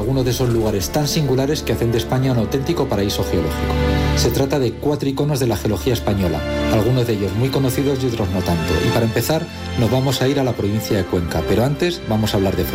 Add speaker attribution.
Speaker 1: algunos de esos lugares tan singulares que hacen de España un auténtico paraíso geológico. Se trata de 4 iconos de la geología española, algunos de ellos muy conocidos y otros no tanto. Y para empezar, nos vamos a ir a la provincia de Cuenca, pero antes vamos a hablar de